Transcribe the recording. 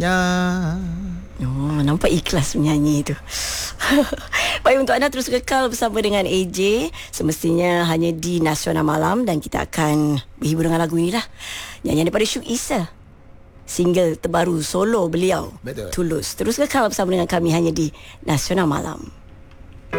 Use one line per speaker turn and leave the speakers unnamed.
Ya.
Oh, nampak ikhlas menyanyi tu. Baik, untuk anda terus kekal bersama dengan AJ. Semestinya hanya di Nasional Malam. Dan kita akan berhibur dengan lagu ni lah. Nyanyian daripada Syuk Issa, single terbaru solo beliau.
Betul.
Tulus. Terus kekal bersama dengan kami hanya di Nasional Malam.